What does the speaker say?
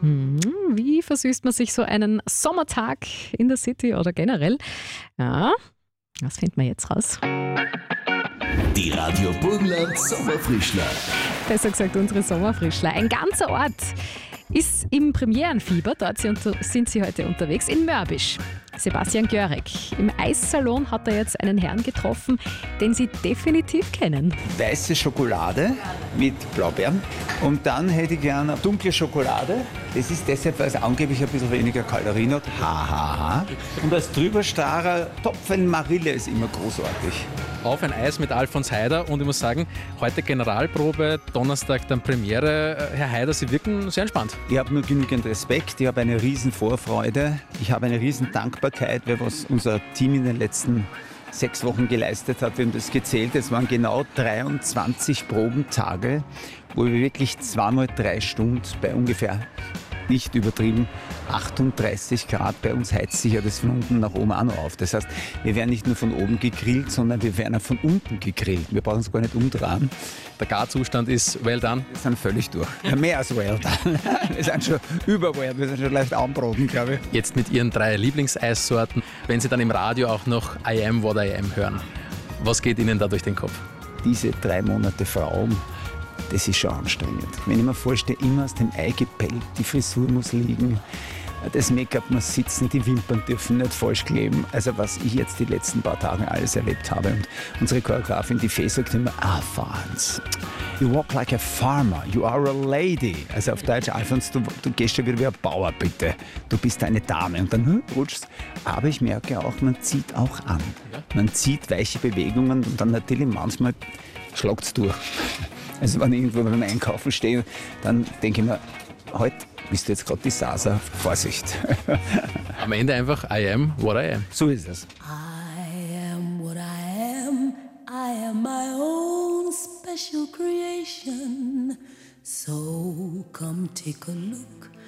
Wie versüßt man sich so einen Sommertag in der City oder generell? Ja, das finden wir jetzt raus. Die Radio Burgenland Sommerfrischler. Besser gesagt, unsere Sommerfrischler. Ein ganzer Ort ist im Premierenfieber. Dort sind sie heute unterwegs in Mörbisch. Sebastian Görek. Im Eissalon hat er jetzt einen Herrn getroffen, den Sie definitiv kennen. Weiße Schokolade mit Blaubeeren. Und dann hätte ich gerne dunkle Schokolade. Das ist deshalb, weil es angeblich ein bisschen weniger Kalorien hat. Ha. Und als Drüberstarer Topfen Marille ist immer großartig. Auf ein Eis mit Alfons Heider und ich muss sagen, heute Generalprobe, Donnerstag dann Premiere. Herr Heider, Sie wirken sehr entspannt. Ich habe nur genügend Respekt, ich habe eine riesen Vorfreude, ich habe eine riesen Dankbarkeit, weil was unser Team in den letzten 6 Wochen geleistet hat. Wir haben das gezählt, es waren genau 23 Probentage, wo wir wirklich 2x3 Stunden bei ungefähr, nicht übertrieben, 38 Grad. Bei uns heizt sich ja das von unten nach oben auch noch auf. Das heißt, wir werden nicht nur von oben gegrillt, sondern wir werden auch von unten gegrillt. Wir brauchen uns gar nicht umdrehen. Der Garzustand ist well done. Wir sind völlig durch. Ja, mehr als well done. Wir sind schon überwert, wir sind schon leicht anbraten, glaube ich. Jetzt mit Ihren 3 Lieblingseissorten. Wenn Sie dann im Radio auch noch I Am What I Am hören, was geht Ihnen da durch den Kopf? Diese 3 Monate Frauen, das ist schon anstrengend. Wenn ich mir vorstelle, immer aus dem Ei gepellt, die Frisur muss liegen, das Make-up muss sitzen, die Wimpern dürfen nicht falsch kleben. Also was ich jetzt die letzten paar Tage alles erlebt habe. Und unsere Choreografin, die Fee, sagt immer, Alfons, you walk like a farmer, you are a lady. Also auf Deutsch, Alfons, du gehst schon wieder wie ein Bauer, bitte. Du bist eine Dame. Und dann rutschst. Aber ich merke auch, man zieht auch an. Man zieht weiche Bewegungen und dann natürlich manchmal schlagt es durch. Also wenn ich irgendwo beim Einkaufen stehe, dann denke ich mir, heute bist du jetzt gerade die Sasa, Vorsicht. Am Ende einfach I am what I am. So ist es. I am what I am. I am my own special creation. So come take a look